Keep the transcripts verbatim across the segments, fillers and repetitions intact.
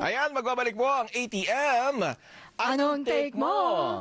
Ayan, magbabalik mo ang A T M. Anong take mo?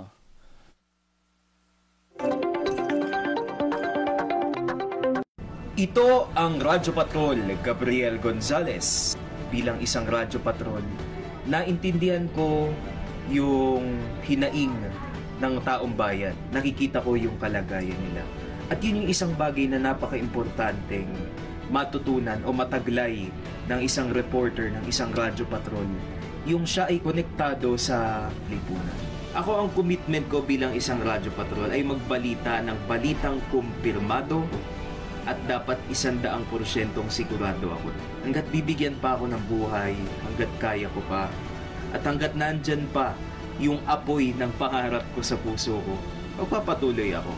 Ito ang Radyo Patrol, Gabriel Gonzalez. Bilang isang Radyo Patrol, naintindihan ko yung hinaing ng taong bayan. Nakikita ko yung kalagayan nila. At yun yung isang bagay na napaka-importanteng matutunan o mataglay ng isang reporter ng isang Radyo Patrol. Yung siya ay konektado sa lipunan. Ako, ang commitment ko bilang isang Radyo Patrol ay magbalita ng balitang kumpirmado at dapat isandaang porsyentong sigurado ako. Hanggat bibigyan pa ako ng buhay, hanggat kaya ko pa, at hanggat nandyan pa yung apoy ng pangarap ko sa puso ko, magpapatuloy ako.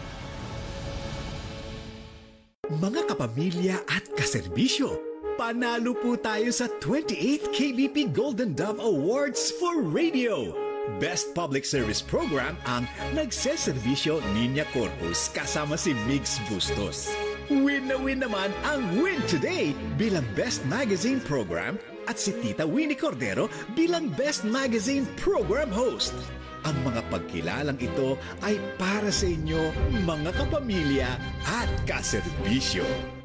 Mga kapamilya at kaserbisyo, panalo po tayo sa twenty-eighth K B P Golden Dove Awards for Radio. Best Public Service Program ang Nagseserbisyo Niña Corpus kasama si Migs Bustos. Win na win naman ang Win Today bilang Best Magazine Program at si Tita Winnie Cordero bilang Best Magazine Program Host. Ang mga pagkilalang ito ay para sa inyo, mga kapamilya at kaserbisyo.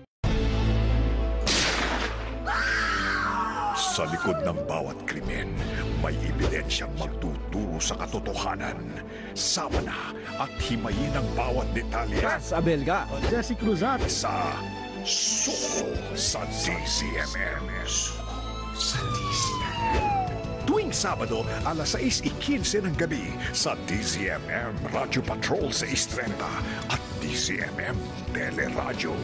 Sa likod ng bawat krimen, may ebidensyang magtuturo sa katotohanan. Sama na at himayin ang bawat detalye. Ras Abelga, Jesse Cruzat. Sa Suko sa D Z M M. Suko sa D Z M M. Tuwing Sabado, alas sais ikinse ng gabi sa D Z M M Radio Patrol sa Istrenta at D Z M M Teleradyo.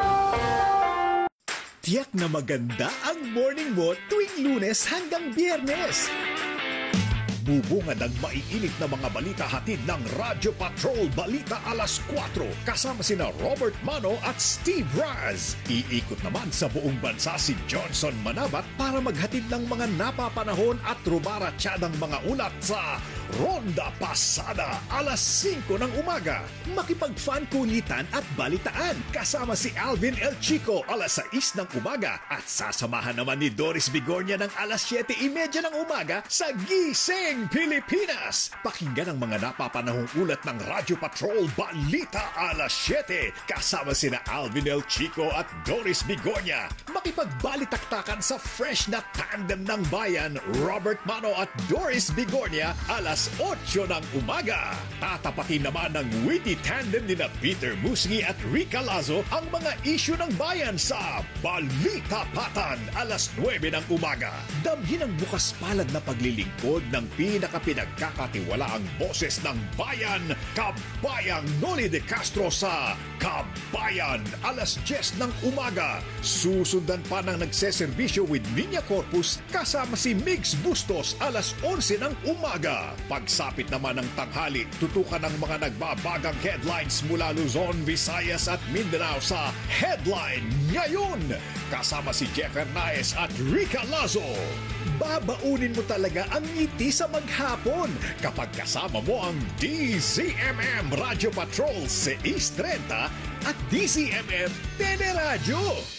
Tiyak na maganda ang morning mo tuwing Lunes hanggang Biyernes. Bubungad ang maiinit na mga balita hatid ng Radyo Patrol Balita alas kwatro kasama sina Robert Mano at Steve Raz. Iikot naman sa buong bansa si Johnson Manabat para maghatid ng mga napapanahon at rumaratsyadang mga ulat sa Ronda Pasada alas singko ng umaga. Makipag-fan kulitan at balitaan kasama si Alvin El Chico alas sais ng umaga at sasamahan naman ni Doris Bigornia ng alas siyete trenta ng umaga sa Gising Pilipinas. Pakinggan ang mga napapanahong ulat ng Radyo Patrol Balita alas siyete kasama sina Alvin El Chico at Doris Bigornia. Makipagbalitaktakan sa fresh na tandem ng bayan, Robert Mano at Doris Bigornia alas otso ng umaga. Tatapatin naman ng witty tandem nina Peter Musngi at Rica Lazo ang mga isyu ng bayan sa Balita Patan alas nuwebe ng umaga. Damhin ang bukas palad na paglilingkod ng pinakapinagkakatiwalaang boses ng bayan, Kabayang Noli de Castro sa Kabayan alas diyes ng umaga. Susundan pa ng nagseserbisyo with Niña Corpus kasama si Migs Bustos alas onse ng umaga. Pagsapit naman ng tanghali, tutukan ng mga nagbabagang headlines mula Luzon, Visayas at Mindanao sa Headline Ngayon kasama si Jeff Hernaez at Rica Lazo. Babaunin mo talaga ang ngiti sa maghapon kapag kasama mo ang D Z M M Radio Patrol sais trenta at D Z M M Teleradyo.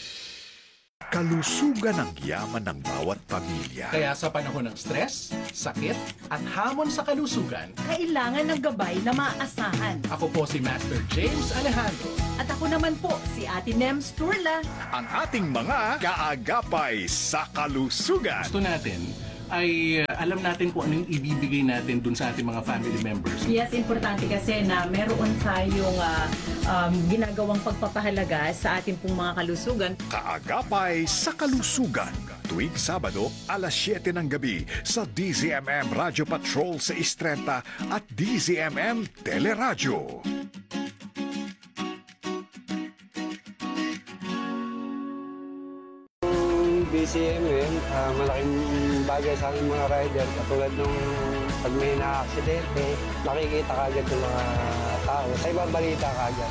Kalusugan ang yaman ng bawat pamilya. Kaya sa panahon ng stress, sakit, at hamon sa kalusugan, Kailangan ng gabay na maaasahan. ako po si Master James Alejandro. At ako naman po, si Ate Nems Turla. Ang ating mga kaagapay sa kalusugan. Gusto natin ay uh, alam natin kung ano yung ibibigay natin dun sa ating mga family members. Yes, importante kasi na meron tayong uh, um, ginagawang pagpapahalaga sa ating pong mga kalusugan. Kaagapay sa kalusugan. Tuwing Sabado, alas siyete ng gabi sa D Z M M Radio Patrol sa Istrenta at D Z M M Teleradyo. D Z M M, uh, malaking bagay sa aking mga rider. Katulad nung pag may na-aksidente, nakikita ka agad ng mga tao. Sa ibang balita ka agad.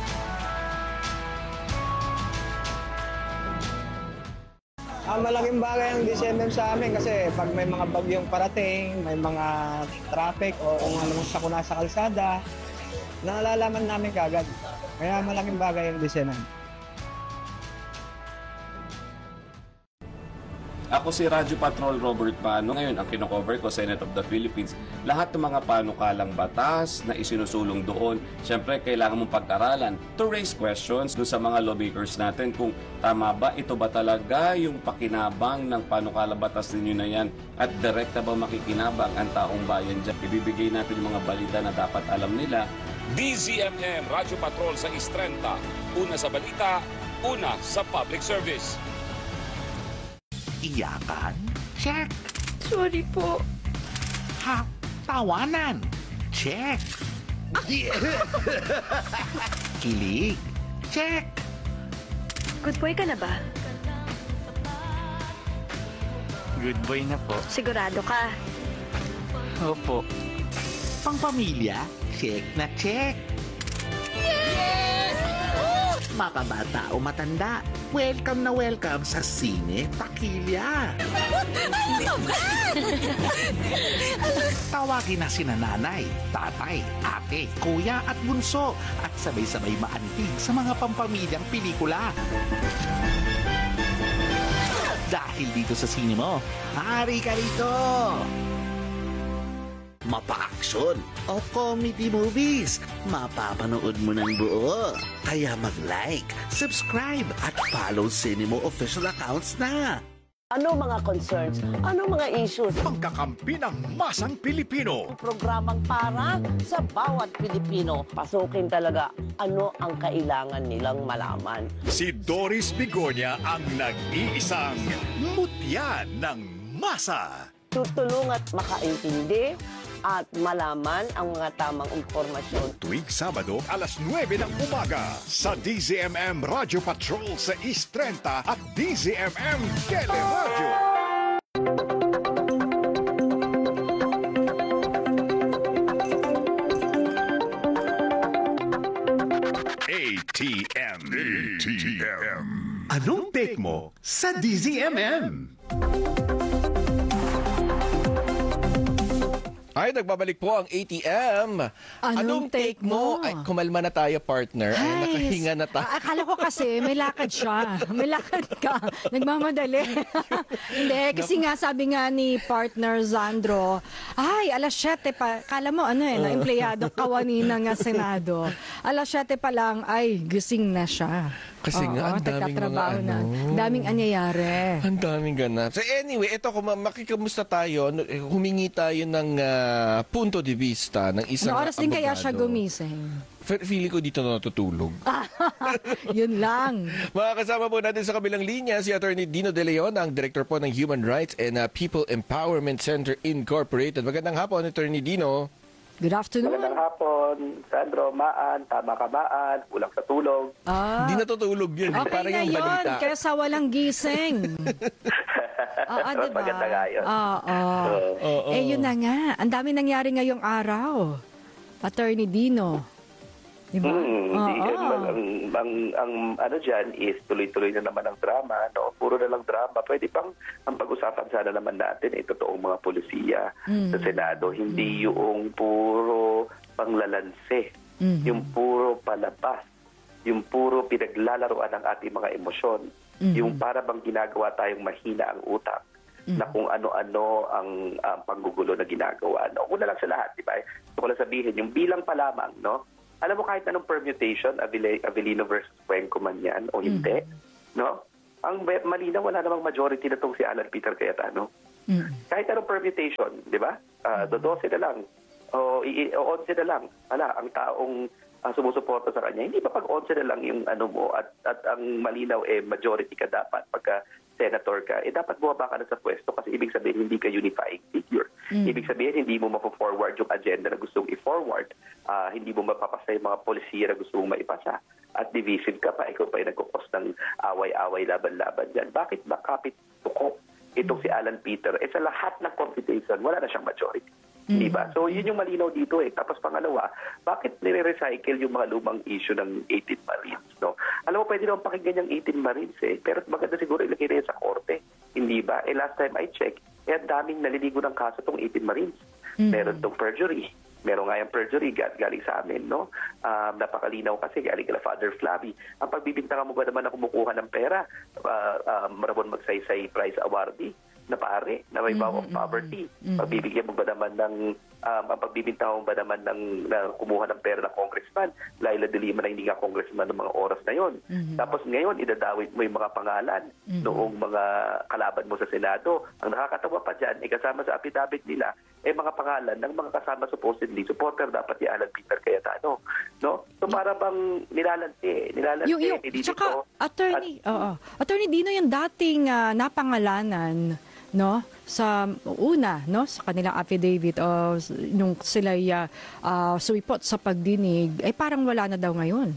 Ah, malaking bagay ang D Z M M sa amin kasi pag may mga bagyong parating, may mga traffic o kung anong sakuna sa kalsada, nalalaman namin kaagad. Kaya malaking bagay ang D Z M M. Ako si Radyo Patrol Robert Pano. Ngayon, ang kinocover ko, Senate of the Philippines. Lahat ng mga panukalang batas na isinusulong doon, syempre, kailangan mong pag-aralan to raise questions doon sa mga lawmakers natin kung tama ba, ito ba talaga yung pakinabang ng panukalang batas ninyo na yan at direkta ba makikinabang ang taong bayan dyan. Ibibigay natin yung mga balita na dapat alam nila. D Z M M Radyo Patrol sa Istrenta. Una sa balita, una sa public service. Iyakan? Check. Sorry po. Ha? Tawanan? Check. Kilig? Check. Good boy ka na ba? Good boy na po. Sigurado ka? Opo. Pangpamilya? Check na check. Mga bata o matanda, welcome na welcome sa Sine Takilya. Tawagin na sina nanay, tatay, ate, kuya at bunso at sabay-sabay maantig sa mga pampamilyang pelikula. Dahil dito sa Sine mo, hari ka rito! Mapa-action o comedy movies, mapapanood mo ng buo. Kaya mag-like, subscribe at follow Cinemo official accounts na. Ano mga concerns? Ano mga issues? Pagkakampi ng masang Pilipino. Programang para sa bawat Pilipino. Pasukin talaga ano ang kailangan nilang malaman. Si Doris Bigonya ang nag-iisang mutya ng masa. Tutulong at makaintindi at malaman ang mga tamang impormasyon. Tuwing Sabado, alas nuwebe ng umaga sa D Z M M Radio Patrol sa East Trenta at D Z M M Teleradio. A T M. A T M. Anong take mo sa D Z M M? Ay, nagbabalik po ang A T M. Anong take mo? Ay, kumalma na tayo, partner. Ay, Ay, nakahinga na tayo. a- Akala ko kasi may lakad siya. May lakad ka. Nagmamadali. Hindi, kasi nga sabi nga ni partner Zandro, ay, alas siyete pa. Kala mo, ano eh, na empleyado kawanina nga Senado. Alas siyete pa lang, ay, gising na siya. Kasi Oo, nga, ang daming mga nagtatrabaho na. ano. Daming anyayari. Ang daming ganap. So anyway, ito kung ma- makikamusta tayo, no, eh, humingi tayo ng ah, punto de vista ng isang Ano oras din kaya siya abogado. gumising? Fe- Feeling ko dito natutulog. Yun lang. Mga kasama po natin sa kabilang linya, si Attorney Dino De Leon, ang Director po ng Human Rights and ah, People Empowerment Center Incorporated. Magandang hapon, Attorney Dino. Good afternoon. Magandang hapon, Sandro, Maan, tama ka Maan, kulang sa tulog. Ah. Hindi natutulog yun. Okay Parang na yung yun, balita. kaysa walang gising. Oo, Mas diba? maganda nga yun. Oo. Oo. Eh, yun na nga. Ang dami nangyari ngayong araw. Attorney Dino. Diba? Hmm, hindi, Oo. ang, ang, ang, ang ano dyan is tuloy-tuloy na naman ang drama. No? Puro na lang drama. Pwede pang ang pag-usapan sana naman natin ay totoong mga polisiya Mm. sa Senado. Hindi yung puro panglalanse. Mhm. Yung puro palabas. Yung puro pinaglalaroan ng ating mga emosyon. Mhm. Yung para bang ginagawa tayong mahina ang utak. Na kung ano-ano ang ang panggugulo na ginagawa. No? Una lang sa lahat, di ba? Gusto ko lang sabihin, yung bilang pa lamang, no? Alam mo kahit anong permutation, Avile- Avellino versus Cuenco man yan o hindi, no? Ang be- malinaw, wala namang majority na itong si Alan Peter Cayetano. Mm. Kahit anong permutation, di ba? Uh, do dose na lang, o, i- o onse na lang, ala, ang taong uh, sumusuporta sa kanya. Hindi ba pag onse na lang yung ano mo at, at ang malinaw eh majority ka dapat pagka senator ka, eh dapat bumaba ka na sa pwesto kasi ibig sabihin hindi ka unifying figure. Mm. Ibig sabihin hindi mo mapo-forward yung agenda na gusto mong i-forward. Uh, hindi mo mapapasa yung mga polisiya na gusto mong maipasa. At divisive ka pa, ikaw pa yung nagkukos ng away-away, laban-laban dyan. Bakit ba kapit tuko itong si Alan Peter? Eh sa lahat ng computation, wala na siyang majority. Mm. Diba? So yun yung malinaw dito eh. Tapos pangalawa, bakit nire-recycle yung mga lumang issue ng eighteen Marines? No? Alam mo, pwede naman pakinggan yung eighteen Marines eh. Pero maganda siguro ilagay na yun sa korte. Hindi ba? Eh last time I checked, eh ang daming naliligo ng kaso tong eighteen Marines. Mm. Meron tong perjury, Meron nga yung perjury gal- galing sa amin, no? Um, napakalinaw kasi galing kala Father Flavi. Ang pagbibintangan mo ba naman na kumukuha ng pera, uh, uh, marabon magsaysay prize awardee na pare, na may bawang poverty. Pagbibigyan mo ba naman ng, um, ang pagbibintangan mo ba naman ng na kumuha ng pera ng congressman, Laila de Lima na hindi nga congressman ng mga oras na yon. Mhm. Tapos ngayon, idadawit mo yung mga pangalan Mhm. noong mga kalaban mo sa Senado. Ang nakakatawa pa dyan, eh, kasama sa affidavit nila, eh mga pangalan ng mga kasama supposedly, supporter dapat ni Alan Peter Cayetano. No? So para bang nilalanti, nilalanti. Yung, yung, hindi tsaka, dito. attorney, oo. Attorney Dino, yung dating ah, napangalanan, no, sa una, no, sa kanilang affidavit o s- nung sila uh, suwipot sa pagdinig, ay parang wala na daw ngayon.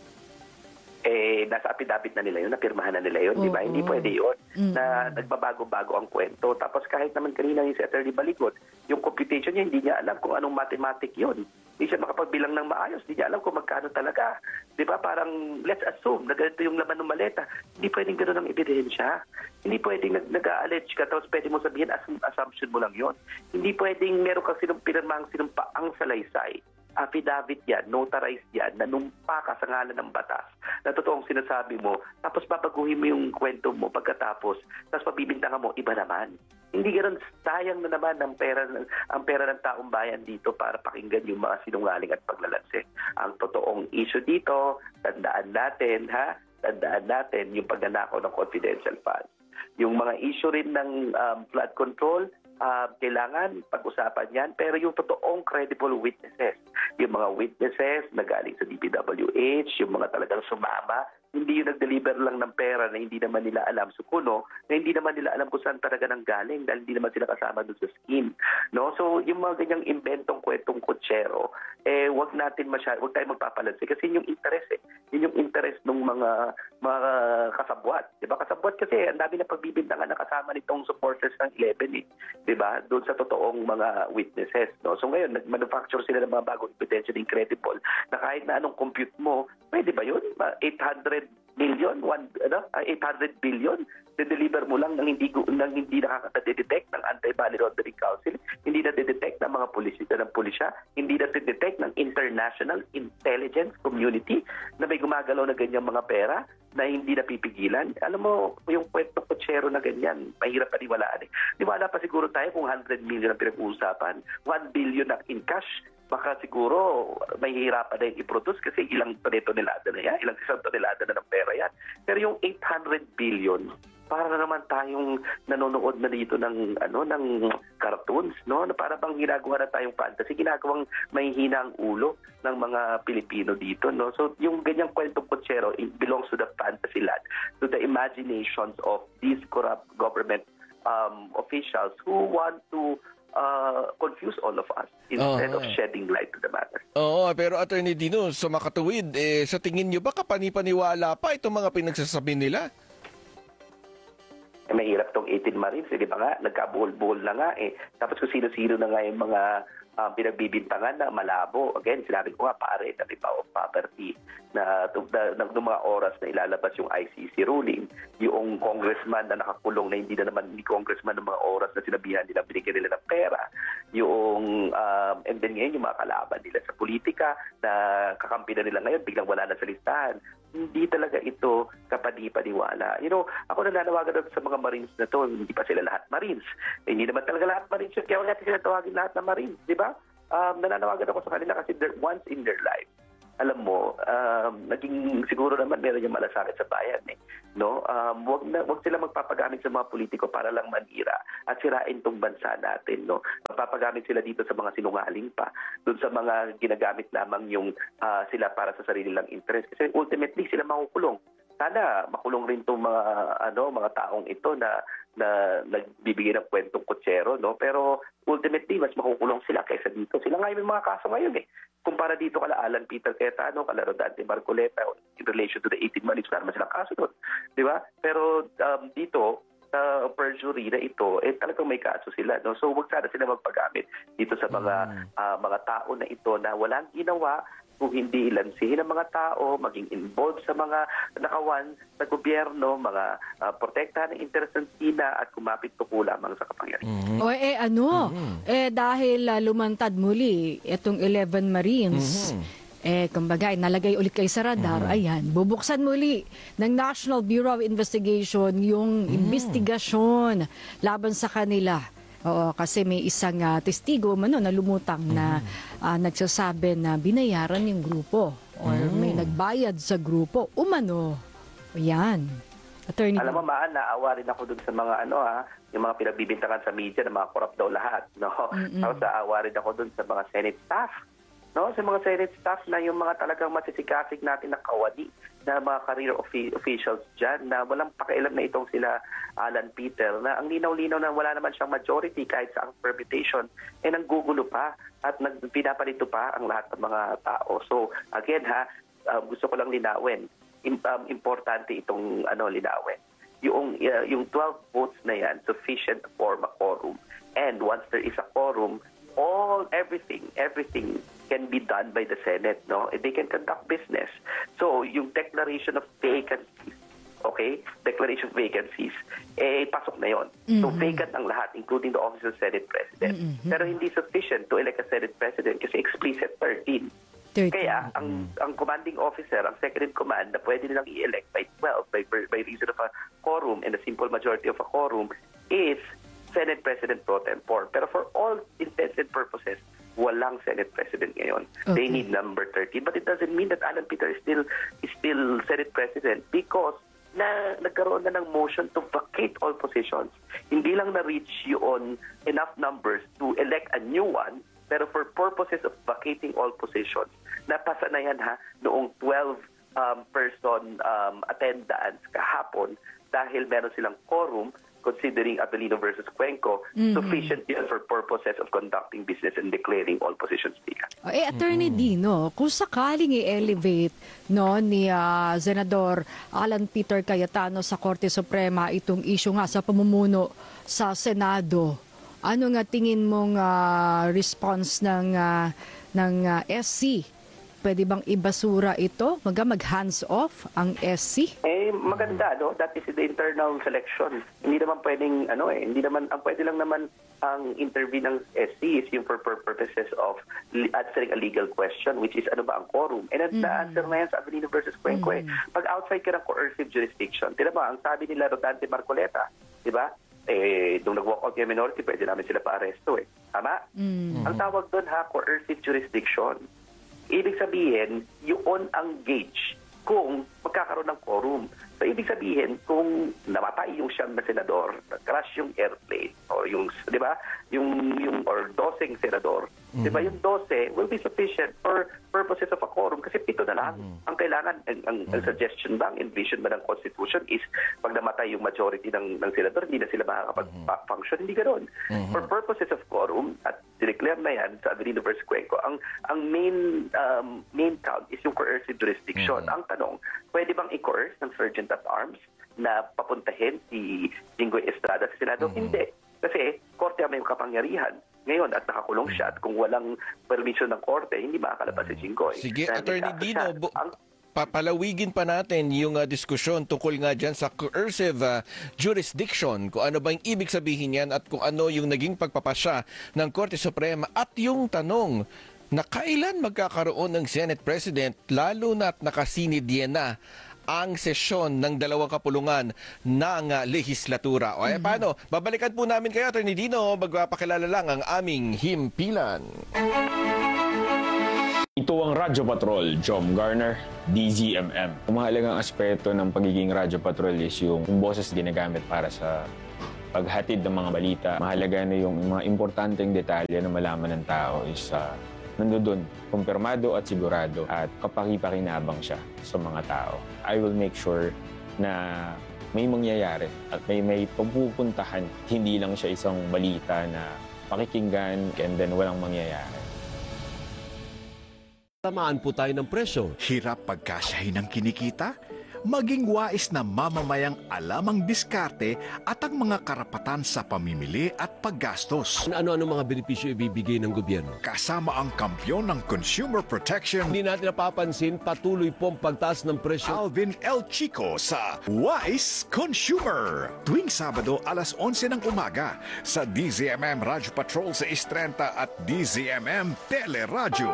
Eh, nasa affidavit na nila yun, napirmahan na nila yun, di ba? Oo. Hindi pwede yun Mm. na nagbabago-bago ang kwento. Tapos kahit naman kanina yung si Attorney Baligot, yung computation niya, hindi niya alam kung anong mathematic yun. Hindi siya makapagbilang ng maayos, hindi niya alam kung magkano talaga. Di ba? Parang, let's assume na ganito yung laman ng maleta. Hindi pwedeng gano'n ang ebidensya. Hindi pwedeng nag- nag-allege ka, tapos pwede mo sabihin, as- assumption mo lang yun. Hindi pwedeng meron kang sinum- pinirmahang sinumpaang salaysay. Affidavit yan, notarized yan, nanumpa ka sa ngalan ng batas na totoong sinasabi mo, tapos babaguhin mo yung kwento mo pagkatapos, tapos pabibintangan mo, iba naman. Hindi ganoon, sayang na naman ang pera, ang pera ng taong bayan dito para pakinggan yung mga sinungaling at paglalanse. Ang totoong issue dito, tandaan natin, ha? Tandaan natin yung pagnanakaw ng confidential funds. Yung mga issue rin ng um, flood control, Uh, kailangan pag-usapan yan, pero yung totoong credible witnesses, yung mga witnesses na galing sa D P W H, yung mga talagang sumama, hindi yung nag-deliver lang ng pera na hindi naman nila alam, sukuno, na hindi naman nila alam kung saan talaga nang galing dahil hindi naman sila kasama doon sa scheme. No? So, yung mga ganyang inventong kwentong kutsero, eh, wag natin masyado, wag tayo magpapalansi kasi yun yung interest eh. Yun yung interest ng mga mga kasabwat. Diba? Kasabwat kasi, ang dami na pagbibintangan na kasama nitong supporters ng eleven eh. Diba? Doon sa totoong mga witnesses. No? So ngayon, nag-manufacture sila ng mga bagong evidence na incredible na kahit na anong compute mo, pwede ba yun? eight hundred million, one, ano, eight hundred billion, de-deliver mo lang nang hindi nang hindi nakaka-detect ng Anti-Money Laundering Council, hindi na detect ng mga pulisya ng pulisya, hindi na detect ng international intelligence community na may gumagalaw na ganyang mga pera na hindi napipigilan. Alam mo, yung kwento kutsero na ganyan, mahirap paniwalaan eh. Niwala pa siguro tayo kung one hundred million ang pinag-uusapan, one billion na in cash, baka siguro may hirapan na yung i-produce kasi ilang tonelada na yan, ilang isang tonelada na ng pera yan. Pero yung eight hundred billion, para na naman tayong nanonood na dito ng ano ng cartoons, no? Na para bang ginagawa na tayong fantasy, ginagawang may hina ang ulo ng mga Pilipino dito, no? So yung ganyang kwentong kutsero, it belongs to the fantasy land, to the imaginations of these corrupt government um, officials who want to uh, confuse all of us instead Oo. of shedding light to the matter. Oo, pero Attorney Dino, sa makatuwid, eh, sa tingin nyo ba kapani-paniwala pa itong mga pinagsasabi nila? Eh, mahirap tong eighteen Marines, eh, di ba nga? Nagkabuhol-buhol na nga eh. Tapos kung sino-sino na nga yung mga uh, pinagbibintangan na malabo. Again, sinabi ko nga pare, na may power of poverty na ng mga oras na ilalabas yung I C C ruling, yung congressman na nakakulong na hindi na naman ni congressman ng mga oras na sinabihan nila, binigyan nila ng pera, yung um, and then ngayon yung mga kalaban nila sa politika na kakampi na nila ngayon, biglang wala na sa listahan. Hindi talaga ito kapani-paniwala. You know, ako nananawagan sa mga Marines na to, hindi pa sila lahat Marines. Eh, hindi naman talaga lahat Marines yun, kaya wala natin sila tawagin lahat na Marines, di ba? Um, nananawagan ako sa kanila kasi once in their life, alam mo, um, naging siguro naman meron yung malasakit sa bayan eh. No? Um, wag na wag sila magpapagamit sa mga politiko para lang manira at sirain tong bansa natin, no. Magpapagamit sila dito sa mga sinungaling pa, doon sa mga ginagamit lamang yung uh, sila para sa sarili lang interest kasi ultimately sila makukulong. Sana makulong rin tong mga ano mga taong ito na na nagbibigay ng kwentong kutsero, no? Pero ultimately mas makukulong sila kaysa dito. Sila nga yung mga kaso ngayon eh. Kumpara dito kala Alan Peter Cayetano, kala Rodante Marcoleta in relation to the eighteen Marines, wala naman silang kaso doon. Di ba? Pero um, dito, sa uh, perjury na ito, eh talagang may kaso sila. No? So wag sana sila magpagamit dito sa mga uh, mga tao na ito na walang ginawa kung hindi ilansihin ang mga tao, maging involved sa mga nakawan sa gobyerno, mga uh, protektahan ng interes ng China at kumapit tuko lamang sa kapangyarihan. Mm-hmm. O eh ano, mm-hmm. eh dahil uh, lumantad muli itong eleven Marines, mm-hmm. eh kumbaga nalagay ulit kay sa radar, mm-hmm. ayan, bubuksan muli ng National Bureau of Investigation yung mm-hmm. investigasyon laban sa kanila. Oo, kasi may isang uh, testigo mano na lumutang mm. na uh, nagsasabi na binayaran yung grupo or mm. may nagbayad sa grupo. Umano. Yan. Attorney. Alam mo, Maan, naawa rin ako dun sa mga ano ha, yung mga pinagbibintangan sa media na mga corrupt daw lahat. No? Tapos naawa rin ako dun sa mga Senate staff. No, sa mga Senate staff na yung mga talagang masisikasig natin na kawani na mga career offi- officials dyan na walang pakialam na itong sila Alan Peter na ang linaw-linaw na wala naman siyang majority kahit sa ang permutation eh nanggugulo pa at pinapalito pa ang lahat ng mga tao. So again ha, uh, gusto ko lang linawin. Im- um, importante itong ano linawin. Yung, uh, yung twelve votes na yan sufficient to form a quorum. And once there is a quorum, all everything everything can be done by the Senate, no? They can conduct business. So yung declaration of vacancies, okay, declaration of vacancies, eh pasok na yon. Mm-hmm. So vacant ang lahat, including the office of Senate President. Mm-hmm. Pero hindi sufficient to elect a Senate President kasi explicit thirteen. thirteen. Kaya ang ang commanding officer, ang second in command na pwede nilang i-elect by twelve by by reason of a quorum and a simple majority of a quorum is Senate President pro tempore. Pero for all intents and purposes, walang Senate President ngayon. Okay. They need number thirteen. But it doesn't mean that Alan Peter is still is still Senate President because na nagkaroon na ng motion to vacate all positions. Hindi lang na-reach yun enough numbers to elect a new one, pero for purposes of vacating all positions, napasa na yan ha, noong twelve um, person um, attendance kahapon dahil meron silang quorum considering Abelino versus Cuenco, mm-hmm. sufficient yun for purposes of conducting business and declaring all positions vacant. Oh, eh, Attorney mm-hmm. Dino, kung sakaling i-elevate no, ni uh, Senador Alan Peter Cayetano sa Korte Suprema itong issue nga sa pamumuno sa Senado, ano nga tingin mong uh, response ng, uh, ng uh, S C? Pwede bang ibasura ito? Maga mag-hands off ang S C? Eh, maganda, no? That is the internal selection. Hindi naman pwedeng, ano eh, hindi naman, ang pwede lang naman ang intervene ng S C is yung for purposes of answering a legal question, which is ano ba ang quorum? And mm-hmm. na-answer na yan sa Abelino versus Cuenco mm-hmm. eh. Pag outside ka ng coercive jurisdiction, tila ba, ang sabi nila Rodante Marcoleta, di ba? Eh, nung nag-walk out yung minority, pwede namin sila pa-aresto eh. Tama? Mm-hmm. Ang tawag doon ha, coercive jurisdiction. Ibig sabihin, yun ang gauge kung magkakaroon ng quorum. So, ibig sabihin, kung namatay yung siyam na senador, crash yung airplane, or yung, di ba, yung, yung, or dosing senador, mm-hmm. di ba, yung dose will be sufficient for purposes of a quorum kasi pito na lang. Mm-hmm. Ang kailangan, ang, ang, ang suggestion ba, ang envision ba ng Constitution is pag namatay yung majority ng, ng senador, hindi na sila makakapag-function. Hindi ganoon. Mm-hmm. For purposes of quorum, at dineclare na yan sa Abelino versus Cuenco, ang, ang main, um, main count is yung coercive jurisdiction. Mm-hmm. Ang tanong, pwede bang i-coerce ng Sergeant at Arms na papuntahin si Jinggoy Estrada sa Senado? Mm-hmm. Hindi. Kasi korte may kapangyarihan ngayon at nakakulong siya at kung walang permission ng korte, hindi makakalabas si Jinggoy. Sige, Dahil Attorney Dino, bu- ang, papalawigin pa natin yung uh, diskusyon tungkol nga dyan sa coercive uh, jurisdiction, kung ano ba yung ibig sabihin yan at kung ano yung naging pagpapasya ng Korte Suprema at yung tanong na kailan magkakaroon ng Senate President lalo na't nakasinid yan na ang sesyon ng dalawang kapulungan ng uh, lehislatura. O eh, mm-hmm. paano? Babalikan po namin kayo, Attorney Dino, magpapakilala lang ang aming himpilan. Ito ang Radyo Patrol, Jom Garner, D Z M M. Ang mahalagang aspeto ng pagiging Radyo Patrol is yung, yung boses ginagamit para sa paghatid ng mga balita. Mahalaga na yung mga importanteng detalye na malaman ng tao is uh, nandoon, kumpirmado at sigurado at kapaki-pakinabang siya sa mga tao. I will make sure na may mangyayari at may may pagpupuntahan. Hindi lang siya isang balita na pakikinggan and then walang mangyayari. Tamaan po tayo ng presyo. Hirap pagkasyahin ng kinikita? maging wais na mamamayang alam ang diskarte at ang mga karapatan sa pamimili at paggastos. Ano-ano mga benepisyo ibibigay ng gobyerno? Kasama ang kampyon ng Consumer Protection, Hindi natin napapansin, patuloy po ang pagtaas ng presyo. Alvin L. Chico sa Wise Consumer. Tuwing Sabado alas onse ng umaga sa D Z M M Radyo Patrol sa Istrenta at D Z M M Teleradyo.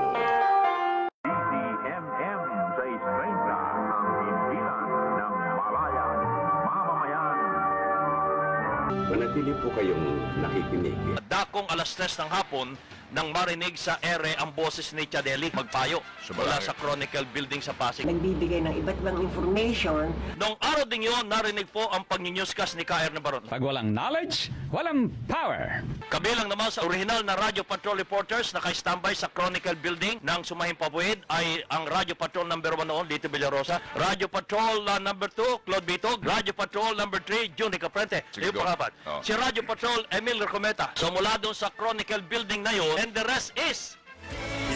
Manatili po kayong nakikinig. Dakong alas tres ng hapon nang marinig sa ere ang boses ni Chadeli magpayo mula sa Chronicle Building sa Pasig. Nagbibigay ng iba't ibang information. Noong araw din yun, narinig po ang pag-newscast ni K R Nabaron. Pag walang knowledge, walang power. Kabilang naman sa original na Radio Patrol reporters na naka-standby sa Chronicle Building ng Sumahing Pabuid ay ang Radio Patrol number one noon, Lito Villarosa. Radio Patrol uh, number two, Claude Bitog. Radio Patrol number three, June Caprente. Yung pangapat. Oh. Si Radio Patrol, Emil Recometa. So mula doon sa Chronicle Building na yun, and the rest is